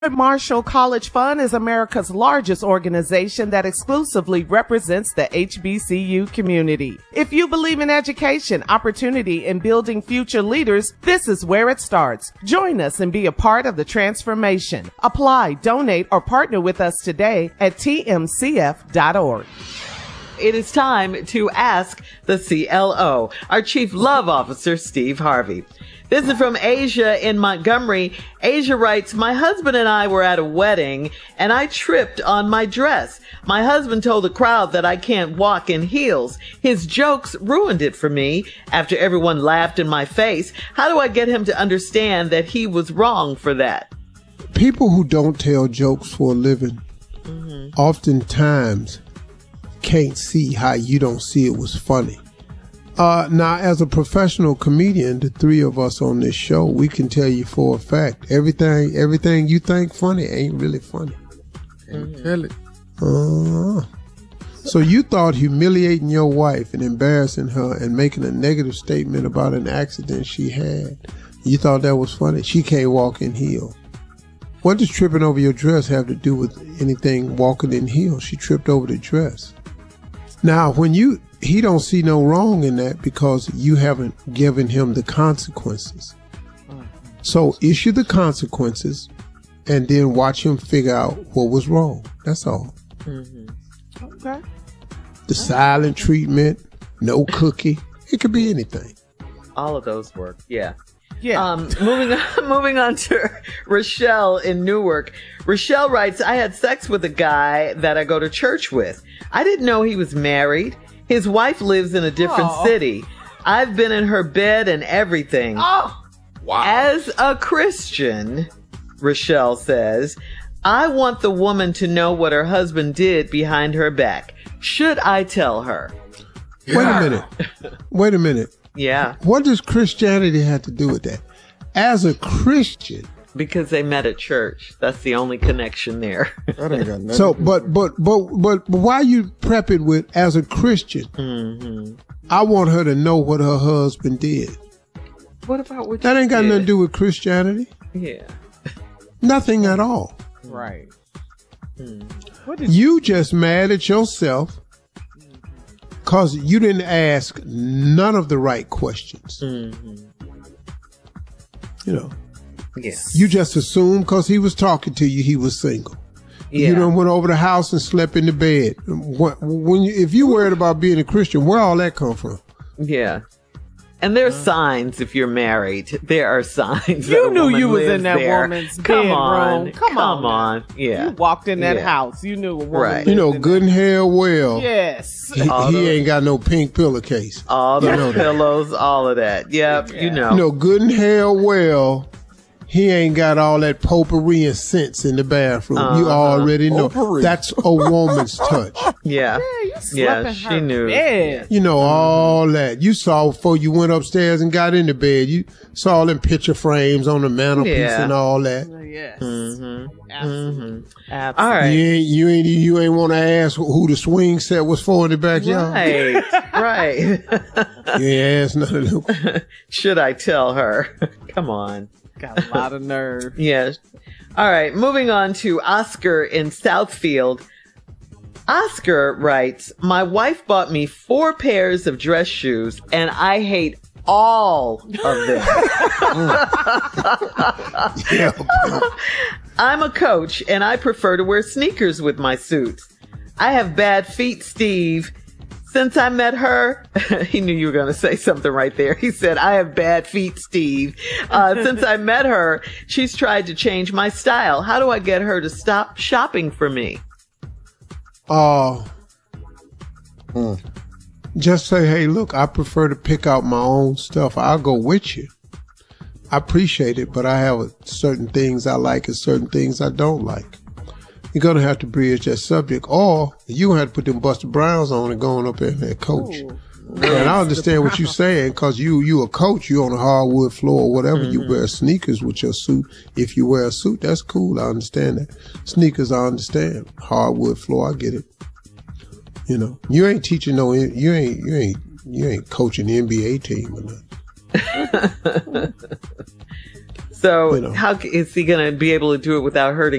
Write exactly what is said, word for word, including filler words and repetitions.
Marshall College Fund is America's largest organization that exclusively represents the H B C U community. If you believe in education, opportunity, and building future leaders, this is where it starts. Join us and be a part of the transformation. Apply, donate, or partner with us today at T M C F dot org. It is time to ask the C L O, our Chief Love Officer, Steve Harvey. This is from Asia in Montgomery. Asia writes, my husband and I were at a wedding and I tripped on my dress. My husband told the crowd that I can't walk in heels. His jokes ruined it for me after everyone laughed in my face. How do I get him to understand that he was wrong for that? People who don't tell jokes for a living mm-hmm. oftentimes can't see how you don't see it was funny. Uh, now, as a professional comedian, the three of us on this show, we can tell you for a fact, everything everything you think funny ain't really funny. Mm-hmm. Tell it. Uh, so you thought humiliating your wife and embarrassing her and making a negative statement about an accident she had, you thought that was funny? She can't walk in heels. What does tripping over your dress have to do with anything walking in heels? She tripped over the dress. Now, when you... He don't see no wrong in that because you haven't given him the consequences. So issue the consequences and then watch him figure out what was wrong. That's all. Mm-hmm. Okay. The silent treatment, no cookie. It could be anything. All of those work. Yeah. Yeah. Um, moving on, moving on to Rochelle in Newark. Rochelle writes, I had sex with a guy that I go to church with. I didn't know he was married. His wife lives in a different oh. city. I've been in her bed and everything. Oh, wow. As a Christian, Rochelle says, I want the woman to know what her husband did behind her back. Should I tell her? Yeah. Wait a minute. Wait a minute. Yeah. What does Christianity have to do with that? As a Christian. Because they met at church. That's the only connection there. That ain't got nothing so, but, but, but, but, but why you prep it with, as a Christian, mm-hmm. I want her to know what her husband did. What about what That you ain't got did? nothing to do with Christianity. Yeah. Nothing at all. Right. Mm. What did you just mad at yourself because you didn't ask none of the right questions. Mm-hmm. You know. Yes. You just assumed because he was talking to you, he was single. Yeah. You done went over the house and slept in the bed. When you, if you worried about being a Christian, where all that come from? Yeah. And there's uh, signs if you're married. There are signs. You that knew woman you was in that there. woman's Come bedroom. on. Come, Come on. on. Yeah. You walked in that yeah. house. You knew a woman. Right. You know, in good and hell well. Yes. He, he ain't got no pink pillowcase. All the you know pillows, all of that. Yep. Yeah. You know. You know, good and hell well. He ain't got all that potpourri and scents in the bathroom. Uh-huh. You already know. Potpourri. That's a woman's touch. Yeah. Yeah, you slept yeah, in she her knew. bed. You know, all that. You saw before you went upstairs and got into bed. You saw all them picture frames on the mantelpiece yeah. and all that. Yes. Mm-hmm. Absolutely. Mm-hmm. Absolutely. All right. You ain't, you ain't, you ain't want to ask who the swing set was for in the backyard. Right. Right. You ain't asked none of them. Should I tell her? Come on. Got a lot of nerve. Yes. All right. Moving on to Oscar in Southfield. Oscar writes, my wife bought me four pairs of dress shoes and I hate all of them. Yeah. I'm a coach and I prefer to wear sneakers with my suits. I have bad feet, Steve. Since I met her, he knew you were going to say something right there. He said, I have bad feet, Steve. Uh, since I met her, she's tried to change my style. How do I get her to stop shopping for me? Uh, mm. Just say, hey, look, I prefer to pick out my own stuff. I'll go with you. I appreciate it, but I have certain things I like and certain things I don't like. You're going to have to bridge that subject, or you're going to have to put them Buster Browns on and going up there and coach. Ooh. And I understand what you're saying, because you you a coach, you on a hardwood floor or whatever, mm-hmm. you wear sneakers with your suit. If you wear a suit, that's cool. I understand that. Sneakers, I understand. Hardwood floor, I get it. You know, you ain't teaching no, you ain't, you ain't, you ain't coaching the N B A team or nothing. So You know. how c- is he going to be able to do it without hurting